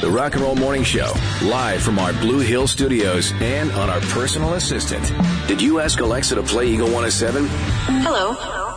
The Rock and Roll Morning Show, live from our Blue Hill studios and on our personal assistant. Did you ask Alexa to play Eagle 107? Hello.